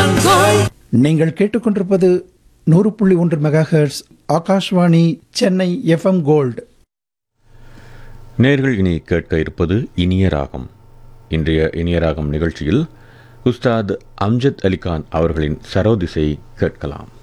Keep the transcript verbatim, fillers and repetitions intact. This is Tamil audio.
நீங்கள் கேட்டுக்கொண்டிருப்பது நூறு புள்ளி ஒன்று mega hertz Akashvani Chennai FM gold. நேர்கள் இனி கேட்க இருப்பது இனிய ராகம். இன்றைய இனிய ராகம் நிகழ்ச்சியில் உஸ்தாத் அம்ஜத் அலிகான் அவர்களின் சரோதிசை கேட்கலாம்.